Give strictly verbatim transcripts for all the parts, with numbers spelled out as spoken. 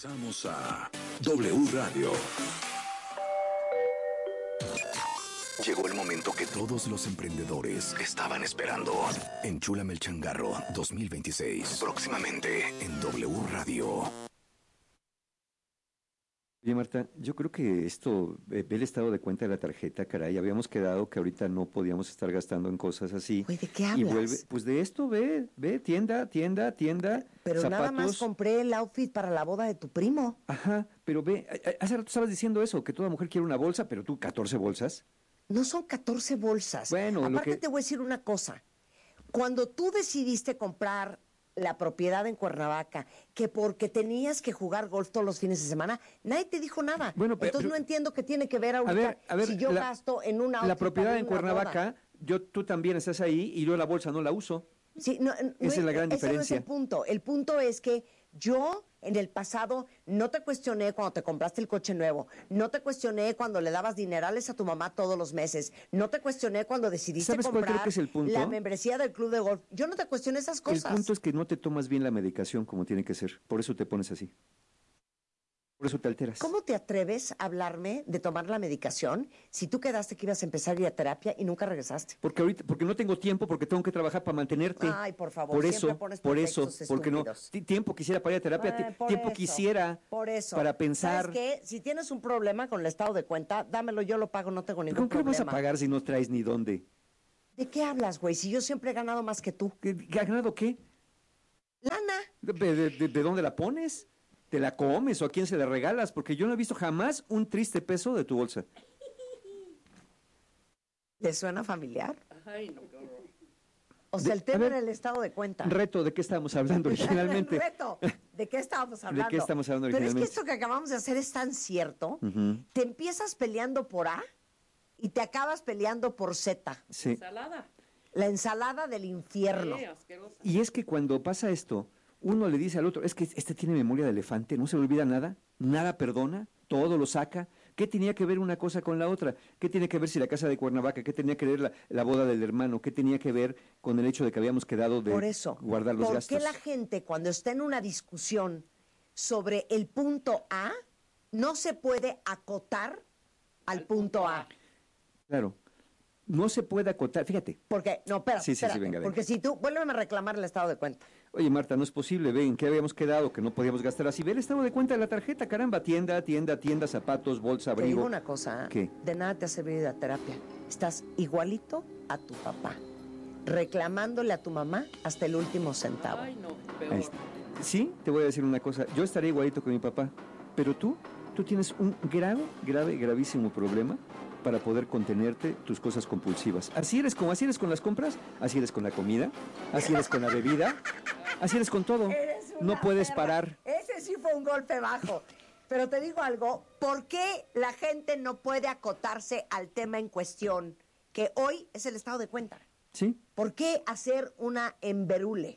Regresamos a W Radio. Llegó el momento que todos los emprendedores estaban esperando. Enchúlame el changarro dos mil veintiséis. Próximamente en W Radio. Oye, Marta, yo creo que esto, eh, ve el estado de cuenta de la tarjeta, caray. Habíamos quedado que ahorita no podíamos estar gastando en cosas así. Güey, ¿de qué Y hablas? vuelve, pues de esto, ve, ve, tienda, tienda, tienda, Pero zapatos. nada más compré el outfit para la boda de tu primo. Ajá, pero ve, a- a- hace rato estabas diciendo eso, que toda mujer quiere una bolsa, pero tú catorce bolsas. No son catorce bolsas. Bueno, lo Aparte que- te voy a decir una cosa. Cuando tú decidiste comprar la propiedad en Cuernavaca, que porque tenías que jugar golf todos los fines de semana, nadie te dijo nada. Bueno, pero- Entonces pero- no entiendo qué tiene que ver ahorita A ver, a ver, si yo la- gasto en una La propiedad en Cuernavaca, yo, tú también estás ahí y yo la bolsa no la uso. Sí, no, no, Esa es la gran ese no es diferencia. el punto. El punto es que yo en el pasado no te cuestioné cuando te compraste el coche nuevo, no te cuestioné cuando le dabas dinerales a tu mamá todos los meses, no te cuestioné cuando decidiste ¿Sabes cuál comprar creo que es el punto? la membresía del club de golf. Yo no te cuestioné esas cosas. El punto es que no te tomas bien la medicación como tiene que ser, por eso te pones así. Por eso te alteras. ¿Cómo te atreves a hablarme de tomar la medicación si tú quedaste que ibas a empezar a ir a terapia y nunca regresaste? Porque ahorita, porque no tengo tiempo, porque tengo que trabajar para mantenerte. Ay, por favor, por siempre eso, pones por eso, pretextos porque no, estúpidos. ti- tiempo quisiera para ir a terapia, Ay, ti- por tiempo eso, quisiera por eso. para pensar. ¿Sabes qué? Si tienes un problema con el estado de cuenta, dámelo, yo lo pago, no tengo ningún ¿Con qué problema. vas a pagar si no traes ni dónde? ¿De qué hablas, güey? Si yo siempre he ganado más que tú. ¿Qué- qué ¿Ha ganado qué? Lana. ¿De, de- de- de dónde la pones? ¿Te la comes o a quién se la regalas? Porque yo no he visto jamás un triste peso de tu bolsa. ¿Le suena familiar? Ay, no, qué horror. O sea, De- el tema a ver, era el estado de cuenta. Reto, ¿de qué estábamos hablando originalmente? Reto. ¿De qué estábamos hablando? qué estamos hablando Pero es que originalmente? esto que acabamos de hacer es tan cierto. Ujú. Te empiezas peleando por A y te acabas peleando por Z. Sí. Ensalada. La ensalada del infierno. Sí, asquerosa. Y es que cuando pasa esto, uno le dice al otro, es que este tiene memoria de elefante, no se le olvida nada, nada perdona, todo lo saca. ¿Qué tenía que ver una cosa con la otra? ¿Qué tiene que ver si la casa de Cuernavaca? ¿Qué tenía que ver la, la boda del hermano? ¿Qué tenía que ver con el hecho de que habíamos quedado de Por eso, guardar los ¿por gastos? qué la gente cuando está en una discusión sobre el punto A no se puede acotar al, Al punto punto A? A. Claro, no se puede acotar, fíjate. Porque, no, espera, Sí, sí, sí, espérate, venga, venga. porque si tú, vuélveme a reclamar el estado de cuenta. Oye, Marta, no es posible, ven, ¿qué habíamos quedado? Que no podíamos gastar así. Ve el estado de cuenta de la tarjeta, caramba, tienda, tienda, tienda, zapatos, bolsa, Te abrigo. digo una cosa, ¿eh? ¿Qué? De nada te ha servido la terapia. Estás igualito a tu papá, reclamándole a tu mamá hasta el último centavo. Ay, no, Ahí peor. está. Sí, te voy a decir una cosa, yo estaré igualito con mi papá, pero tú, tú tienes un grave, grave, gravísimo problema para poder contenerte tus cosas compulsivas. Así eres como así eres con las compras, así eres con la comida, así eres con la bebida, así eres con todo. Eres una No puedes perra. parar. Ese sí fue un golpe bajo. Pero te digo algo, ¿por qué la gente no puede acotarse al tema en cuestión, que hoy es el estado de cuenta? ¿Sí? ¿Por qué hacer una emberule?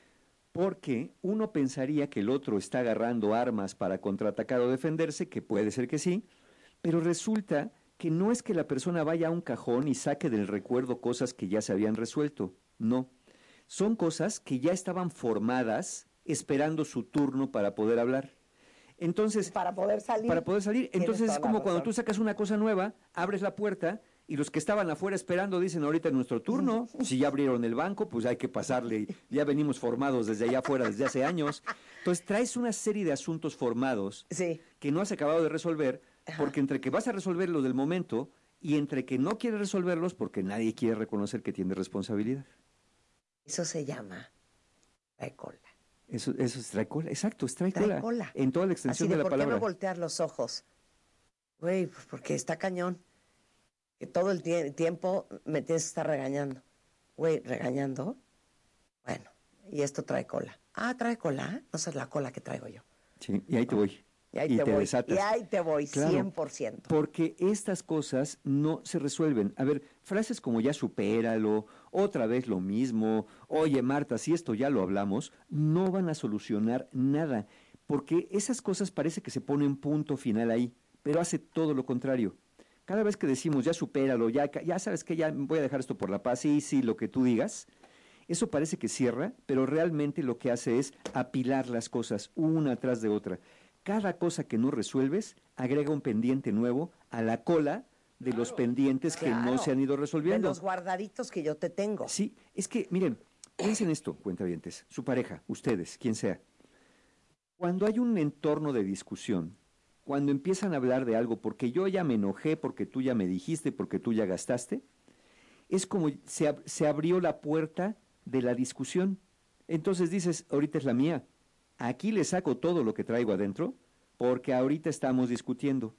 Porque uno pensaría que el otro está agarrando armas para contraatacar o defenderse, que puede ser que sí, pero resulta que no es que la persona vaya a un cajón y saque del recuerdo cosas que ya se habían resuelto, no. Son cosas que ya estaban formadas esperando su turno para poder hablar. Entonces, Para poder salir. para poder salir. Tienes Entonces toda es la como cuando razón. tú sacas una cosa nueva, abres la puerta y los que estaban afuera esperando dicen, ahorita es nuestro turno. Si ya abrieron el banco, pues hay que pasarle. Ya venimos formados desde allá afuera desde hace años. Entonces traes una serie de asuntos formados Sí. que no has acabado de resolver, Ajá. porque entre que vas a resolverlos del momento y entre que no quieres resolverlos porque nadie quiere reconocer que tiene responsabilidad. Eso se llama trae cola. Eso, eso es trae cola, exacto, es trae, Trae cola, cola. en toda la Así extensión de, de, la ¿por palabra. qué no voltear los ojos? Güey, pues porque está cañón. Que todo el tie- tiempo me tienes que estar regañando. Güey, ¿regañando? Bueno, y esto trae cola. Ah, ¿trae cola? No sé la cola que traigo yo. Sí, y ahí te voy. Y ahí te, voy. desatas. Y ahí te voy, Claro, cien por ciento. Porque estas cosas no se resuelven. A ver, frases como ya supéralo, otra vez lo mismo, oye Marta, si esto ya lo hablamos, no van a solucionar nada. Porque esas cosas parece que se pone un punto final ahí, pero hace todo lo contrario. Cada vez que decimos ya supéralo, ya, ya sabes que ya voy a dejar esto por la paz, sí, sí, lo que tú digas, eso parece que cierra, pero realmente lo que hace es apilar las cosas una tras de otra. cada cosa que no resuelves agrega un pendiente nuevo a la cola de los pendientes que Claro, no se han ido de resolviendo. los guardaditos que yo te tengo. Sí, es que, miren, piensen esto, cuentavientes, su pareja, ustedes, quien sea. Cuando hay un entorno de discusión, cuando empiezan a hablar de algo porque yo ya me enojé, porque tú ya me dijiste, porque tú ya gastaste, es como se, ab- se abrió la puerta de la discusión. Entonces dices, ahorita es la mía, aquí le saco todo lo que traigo adentro, porque ahorita estamos discutiendo.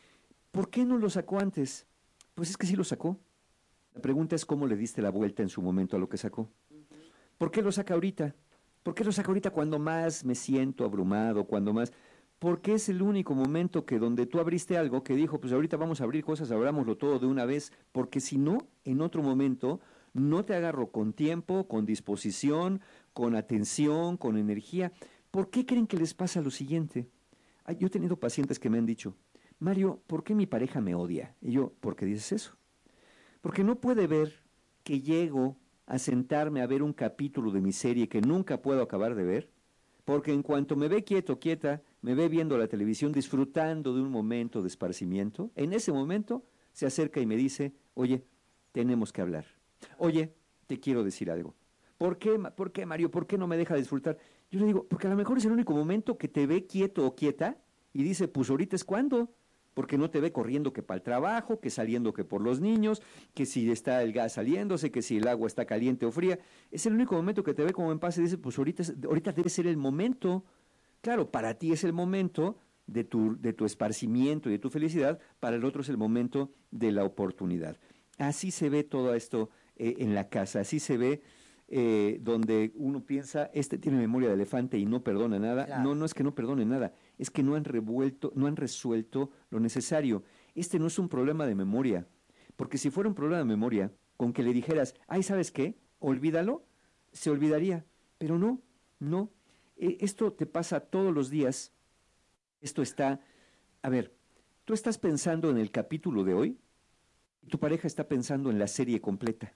¿Por qué no lo sacó antes? Pues es que sí lo sacó. La pregunta es cómo le diste la vuelta en su momento a lo que sacó. ¿Por qué lo saca ahorita? ¿Por qué lo saca ahorita cuando más me siento abrumado, cuando más? Porque es el único momento que donde tú abriste algo que dijo, pues ahorita vamos a abrir cosas, abrámoslo todo de una vez, porque si no, en otro momento no te agarro con tiempo, con disposición, con atención, con energía. ¿Por qué creen que les pasa lo siguiente? Ay, yo he tenido pacientes que me han dicho, Mario, ¿por qué mi pareja me odia? Y yo, ¿por qué dices eso? Porque no puede ver que llego a sentarme a ver un capítulo de mi serie que nunca puedo acabar de ver, porque en cuanto me ve quieto, quieta, me ve viendo la televisión, disfrutando de un momento de esparcimiento, en ese momento se acerca y me dice, oye, tenemos que hablar. Oye, te quiero decir algo. ¿Por qué, Ma- ¿Por qué, Mario? ¿Por qué no me deja disfrutar? Yo le digo, porque a lo mejor es el único momento que te ve quieto o quieta y dice, pues ahorita es cuando, porque no te ve corriendo que para el trabajo, que saliendo que por los niños, que si está el gas saliéndose, que si el agua está caliente o fría. Es el único momento que te ve como en paz y dice, pues ahorita, es- ahorita debe ser el momento. Claro, para ti es el momento de tu, de tu esparcimiento y de tu felicidad, para el otro es el momento de la oportunidad. Así se ve todo esto eh, en la casa, así se ve eh, donde uno piensa, este tiene memoria de elefante y no perdona nada. Claro. No, no es que no perdone nada, es que no han revuelto, no han resuelto lo necesario. Este no es un problema de memoria, porque si fuera un problema de memoria, con que le dijeras, ay, ¿sabes qué? Olvídalo, se olvidaría, pero no, no. Eh, esto te pasa todos los días, esto está, a ver, tú estás pensando en el capítulo de hoy y tu pareja está pensando en la serie completa.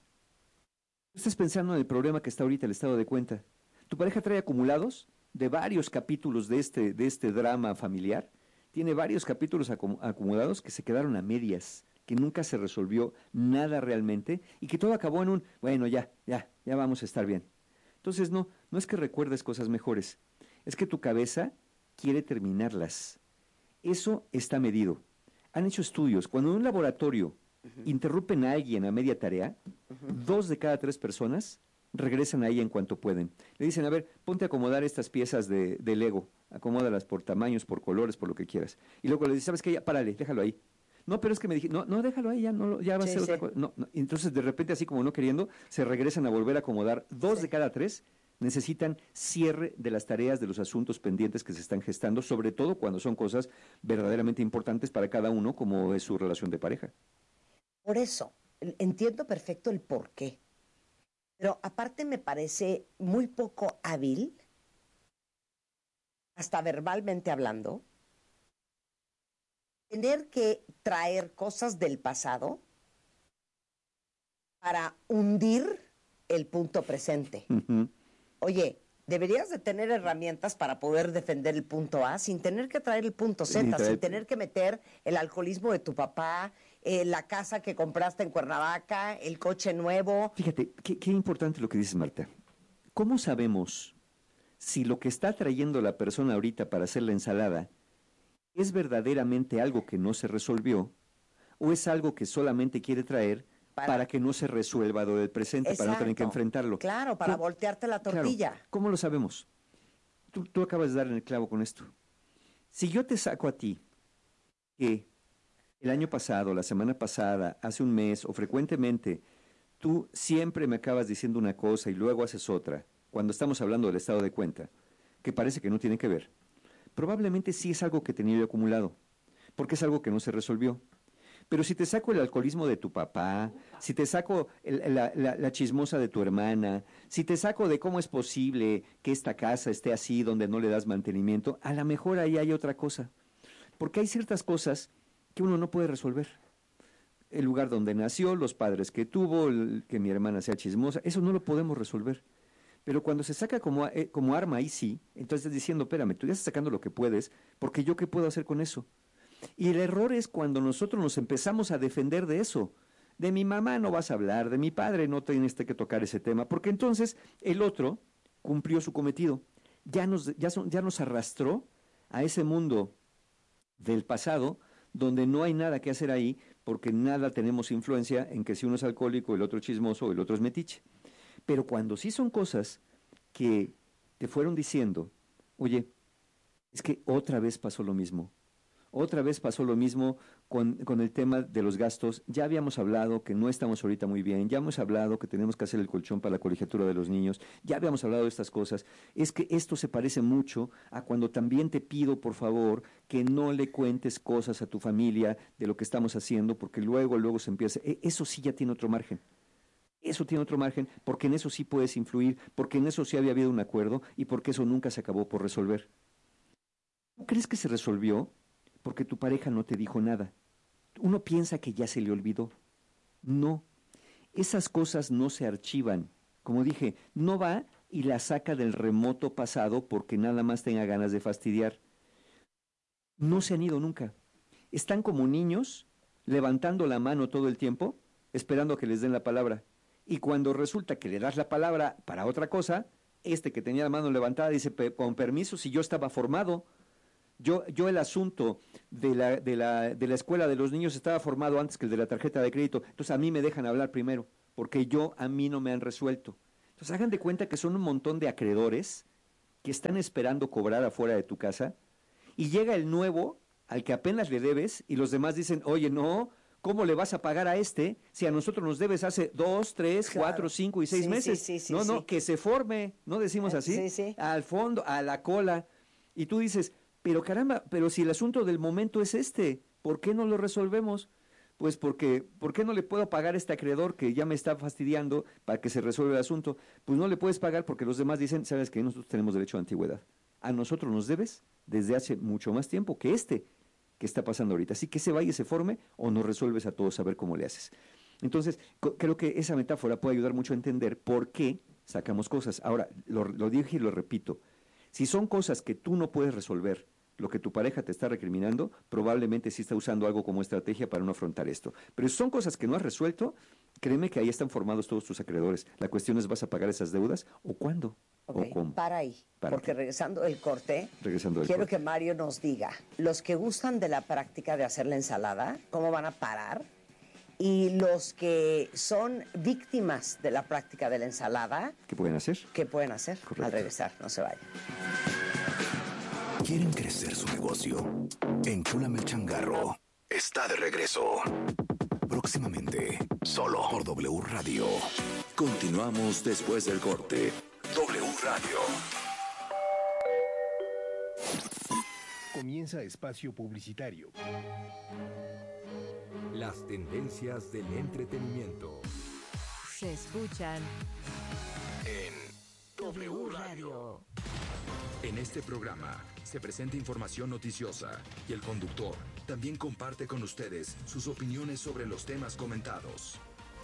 Tú estás pensando en el problema que está ahorita el estado de cuenta. Tu pareja trae acumulados de varios capítulos de este, de este drama familiar. Tiene varios capítulos acu- acumulados que se quedaron a medias, que nunca se resolvió nada realmente y que todo acabó en un, bueno, ya, ya, ya vamos a estar bien. Entonces, no, no es que recuerdes cosas mejores, es que tu cabeza quiere terminarlas. Eso está medido. Han hecho estudios. Cuando en un laboratorio interrumpen a alguien a media tarea, dos de cada tres personas regresan ahí en cuanto pueden. Le dicen, a ver, ponte a acomodar estas piezas de, de Lego, acomódalas por tamaños, por colores, por lo que quieras. Y luego le dices, ¿sabes qué? Ya, párale, déjalo ahí. No, pero es que me dije, no, no, déjalo ahí, ya, no, lo- ya va a Sí, ser otra sí. cosa. No, no. Entonces, de repente, así como no queriendo, se regresan a volver a acomodar. Dos Sí. de cada tres necesitan cierre de las tareas, de los asuntos pendientes que se están gestando, sobre todo cuando son cosas verdaderamente importantes para cada uno, como es su relación de pareja. Por eso, en- entiendo perfecto el por qué. Pero aparte me parece muy poco hábil, hasta verbalmente hablando, tener que traer cosas del pasado para hundir el punto presente. Ujú. Oye, deberías de tener herramientas para poder defender el punto A sin tener que traer el punto Sin Z, traer- sin tener que meter el alcoholismo de tu papá, eh, la casa que compraste en Cuernavaca, el coche nuevo. Fíjate, qué, qué importante lo que dices, Marta. ¿Cómo sabemos si lo que está trayendo la persona ahorita para hacer la ensalada es verdaderamente algo que no se resolvió o es algo que solamente quiere traer para, Para- que no se resuelva lo del presente, para no tener que Exacto. enfrentarlo? Claro, para ¿Cómo- voltearte la claro, tortilla. ¿cómo lo sabemos? Tú, tú acabas de dar en el clavo con esto. Si yo te saco a ti que el año pasado, la semana pasada, hace un mes o frecuentemente, tú siempre me acabas diciendo una cosa y luego haces otra, cuando estamos hablando del estado de cuenta, que parece que no tiene que ver, probablemente sí es algo que tenía yo acumulado, porque es algo que no se resolvió. Pero si te saco el alcoholismo de tu papá, si te saco el- la, la- la chismosa de tu hermana, si te saco de cómo es posible que esta casa esté así donde no le das mantenimiento, a lo mejor ahí hay otra cosa. Porque hay ciertas cosas que uno no puede resolver. El lugar donde nació, los padres que tuvo, el- que mi hermana sea chismosa, eso no lo podemos resolver. Pero cuando se saca como, eh, como arma, ahí sí, entonces estás diciendo, espérame, tú ya estás sacando lo que puedes, porque yo qué puedo hacer con eso. Y el error es cuando nosotros nos empezamos a defender de eso. De mi mamá no vas a hablar, de mi padre no tienes que tocar ese tema, porque entonces el otro cumplió su cometido. Ya nos, ya son, ya nos arrastró a ese mundo del pasado, donde no hay nada que hacer ahí, porque nada tenemos influencia en que si uno es alcohólico, el otro es chismoso, el otro es metiche. Pero cuando sí son cosas que te fueron diciendo, oye, es que otra vez pasó lo mismo, otra vez pasó lo mismo con, con el tema de los gastos, ya habíamos hablado que no estamos ahorita muy bien, ya hemos hablado que tenemos que hacer el colchón para la colegiatura de los niños, ya habíamos hablado de estas cosas, es que esto se parece mucho a cuando también te pido, por favor, que no le cuentes cosas a tu familia de lo que estamos haciendo, porque luego, luego se empieza, eso sí ya tiene otro margen. Eso tiene otro margen, porque en eso sí puedes influir, porque en eso sí había habido un acuerdo y porque eso nunca se acabó por resolver. ¿Tú crees que se resolvió? Porque tu pareja no te dijo nada. Uno piensa que ya se le olvidó. No, esas cosas no se archivan. Como dije, no va y la saca del remoto pasado porque nada más tenga ganas de fastidiar. No se han ido nunca. Están como niños, levantando la mano todo el tiempo, esperando a que les den la palabra. Y cuando resulta que le das la palabra para otra cosa, este que tenía la mano levantada dice, con permiso, si yo estaba formado, yo, yo el asunto de la, de, la, de la escuela de los niños estaba formado antes que el de la tarjeta de crédito, entonces a mí me dejan hablar primero, porque yo, a mí no me han resuelto. Entonces hagan de cuenta que son un montón de acreedores que están esperando cobrar afuera de tu casa, y llega el nuevo, al que apenas le debes, y los demás dicen, oye, no, ¿cómo le vas a pagar a este si a nosotros nos debes hace dos, tres, claro. cuatro, cinco y seis sí, meses? Sí, sí, sí, no, sí. no, que se forme, ¿no decimos así? Sí, sí. Al fondo, a la cola. Y tú dices, pero caramba, pero si el asunto del momento es este, ¿por qué no lo resolvemos? Pues porque, ¿por qué no le puedo pagar a este acreedor que ya me está fastidiando para que se resuelva el asunto? Pues no le puedes pagar porque los demás dicen, ¿sabes qué? Nosotros tenemos derecho a antigüedad. A nosotros nos debes desde hace mucho más tiempo que este que está pasando ahorita. Así que se vaya y se forme o nos resuelves a todos a ver cómo le haces. Entonces, creo que esa metáfora puede ayudar mucho a entender por qué sacamos cosas. Ahora, lo, lo dije y lo repito. Si son cosas que tú no puedes resolver, lo que tu pareja te está recriminando, probablemente sí está usando algo como estrategia para no afrontar esto. Pero si son cosas que no has resuelto, créeme que ahí están formados todos tus acreedores. La cuestión es, ¿vas a pagar esas deudas o cuándo? Okay, ¿O cómo? Para ahí, ¿Para porque qué? regresando el corte, regresando el quiero corte. que Mario nos diga, los que gustan de la práctica de hacer la ensalada, ¿cómo van a parar? Y los que son víctimas de la práctica de la ensalada, ¿qué pueden hacer? ¿Qué pueden hacer? Correcto. Al regresar, no se vayan. ¿Quieren crecer su negocio? Enchúlame el changarro. Está de regreso. Próximamente, solo por W Radio. Continuamos después del corte. W Radio. Comienza espacio publicitario. Las tendencias del entretenimiento. Se escuchan En W Radio. En este programa se presenta información noticiosa y el conductor también comparte con ustedes sus opiniones sobre los temas comentados.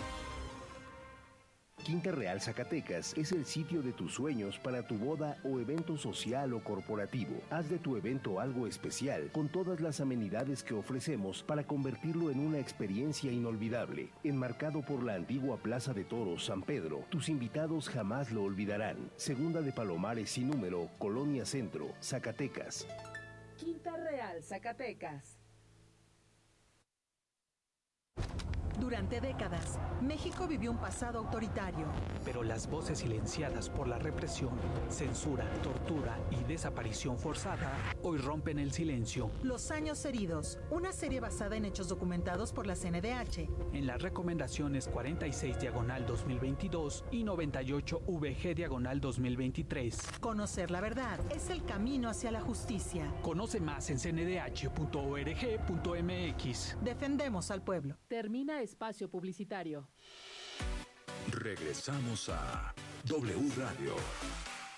Quinta Real Zacatecas es el sitio de tus sueños para tu boda o evento social o corporativo. Haz de tu evento algo especial con todas las amenidades que ofrecemos para convertirlo en una experiencia inolvidable. Enmarcado por la antigua Plaza de Toros San Pedro, tus invitados jamás lo olvidarán. Segunda de Palomares sin número, Colonia Centro, Zacatecas. Quinta Real Zacatecas. Durante décadas, México vivió un pasado autoritario. Pero las voces silenciadas por la represión, censura, tortura y desaparición forzada hoy rompen el silencio. Los años heridos, una serie basada en hechos documentados por la C N D H. En las recomendaciones cuarenta y seis diagonal dos mil veintidós y noventa y ocho V G diagonal dos mil veintitrés. Conocer la verdad es el camino hacia la justicia. Conoce más en c n d h punto org punto m x. Defendemos al pueblo. Termina espacio publicitario. regresamos a W Radio.